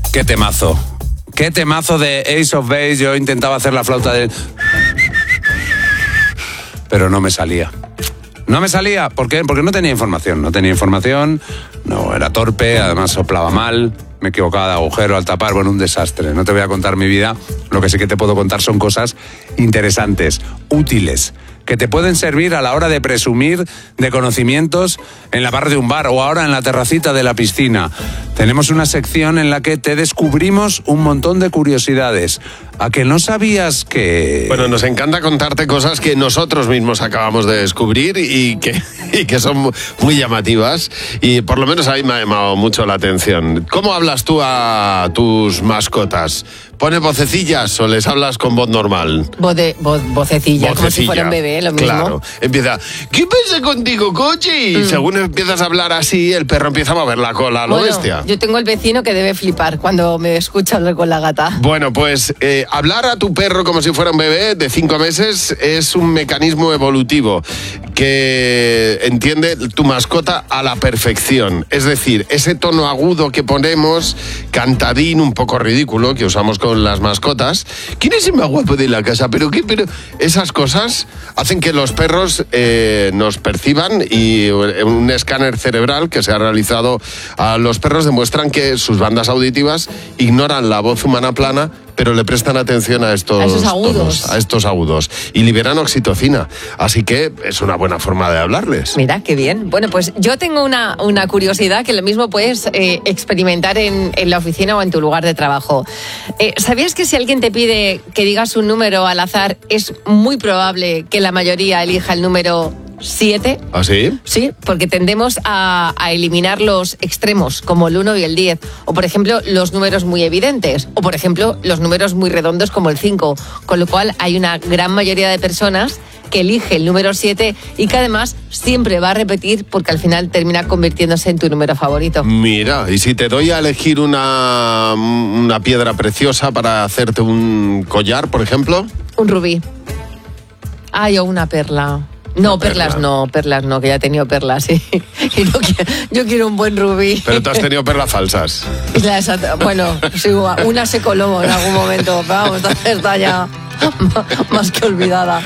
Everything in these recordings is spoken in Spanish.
Qué temazo. Qué temazo de Ace of Base. Yo intentaba hacer la flauta de... pero no me salía. No me salía. ¿Por qué? Porque no tenía información. No, era torpe, además soplaba mal, me equivocaba de agujero al tapar. Bueno, un desastre. No te voy a contar mi vida. Lo que sí que te puedo contar son cosas interesantes, útiles, que te pueden servir a la hora de presumir de conocimientos en la barra de un bar o ahora en la terracita de la piscina. Tenemos una sección en la que te descubrimos un montón de curiosidades. ¿A que no sabías que...? Bueno, nos encanta contarte cosas que nosotros mismos acabamos de descubrir y que son muy llamativas. Y por lo menos a mí me ha llamado mucho la atención. ¿Cómo hablas tú a tus mascotas? ¿Pones vocecillas o les hablas con voz normal? Vocecilla, como si fuera un bebé, lo mismo. Claro, empieza, ¿qué pasa contigo, coche? Y según empiezas a hablar así, el perro empieza a mover la cola, ¿lo bestia? Yo tengo el vecino que debe flipar cuando me escucha hablar con la gata. Bueno, pues hablar a tu perro como si fuera un bebé de 5 meses es un mecanismo evolutivo que entiende tu mascota a la perfección. Es decir, ese tono agudo que ponemos, cantadín, un poco ridículo, que usamos con las mascotas. ¿Quién es el más guapo de la casa? Pero esas cosas hacen que los perros nos perciban, y un escáner cerebral que se ha realizado a los perros demuestran que sus bandas auditivas ignoran la voz humana plana, pero le prestan atención a estos agudos. A estos agudos, y liberan oxitocina. Así que es una buena forma de hablarles. Mira, qué bien. Bueno, pues yo tengo una curiosidad que lo mismo puedes experimentar en la oficina o en tu lugar de trabajo. ¿Sabías que si alguien te pide que digas un número al azar, es muy probable que la mayoría elija el número 7? ¿Ah, sí? Sí, porque tendemos a eliminar los extremos, como el 1 y el 10. O, por ejemplo, los números muy evidentes. O, por ejemplo, los números muy redondos, como el 5. Con lo cual, hay una gran mayoría de personas que elige el número 7 y que además siempre va a repetir porque al final termina convirtiéndose en tu número favorito. Mira, y si te doy a elegir una piedra preciosa para hacerte un collar, por ejemplo. Un rubí. Ay, o una perla. No, perlas no, que ya he tenido perlas, sí. Y yo quiero un buen rubí. Pero tú has tenido perlas falsas. Bueno, sí, una se coló en algún momento, pero vamos, está ya más que olvidada.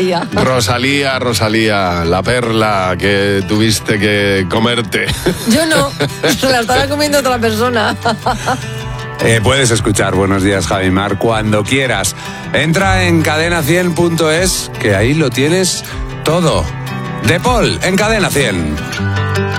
Rosalía, la perla que tuviste que comerte. Yo no, se la estaba comiendo otra persona. Puedes escuchar Buenos Días, Javi Mar, cuando quieras. Entra en cadena100.es, que ahí lo tienes todo. De Paul, en Cadena 100.